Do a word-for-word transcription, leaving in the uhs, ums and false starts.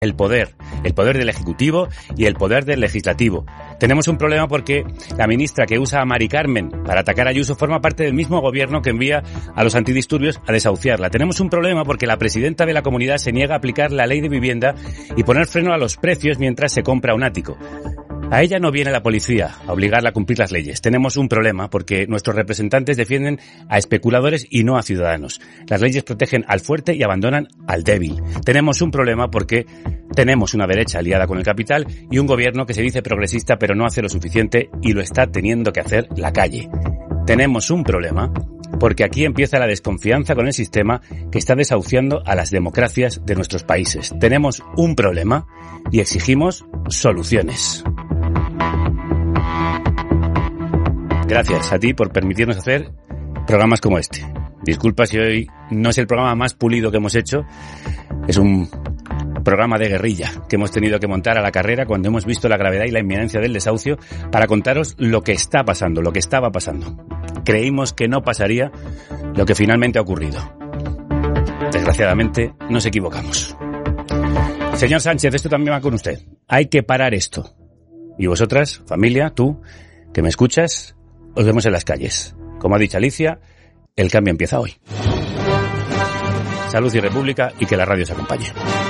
el poder, el poder del Ejecutivo y el poder del Legislativo. Tenemos un problema porque la ministra que usa a Mari Carmen para atacar a Ayuso forma parte del mismo gobierno que envía a los antidisturbios a desahuciarla. Tenemos un problema porque la presidenta de la comunidad se niega a aplicar la ley de vivienda y poner freno a los precios mientras se compra un ático. A ella no viene la policía a obligarla a cumplir las leyes. Tenemos un problema porque nuestros representantes defienden a especuladores y no a ciudadanos. Las leyes protegen al fuerte y abandonan al débil. Tenemos un problema porque tenemos una derecha aliada con el capital y un gobierno que se dice progresista pero no hace lo suficiente y lo está teniendo que hacer la calle. Tenemos un problema porque aquí empieza la desconfianza con el sistema que está desahuciando a las democracias de nuestros países. Tenemos un problema y exigimos soluciones. Gracias a ti por permitirnos hacer programas como este. Disculpa si hoy no es el programa más pulido que hemos hecho. Es un programa de guerrilla que hemos tenido que montar a la carrera cuando hemos visto la gravedad y la inminencia del desahucio para contaros lo que está pasando, lo que estaba pasando. Creímos que no pasaría lo que finalmente ha ocurrido. Desgraciadamente nos equivocamos. Señor Sánchez, esto también va con usted. Hay que parar esto. Y vosotras, familia, tú, que me escuchas, os vemos en las calles. Como ha dicho Alicia, el cambio empieza hoy. Salud y República y que la radio se acompañe.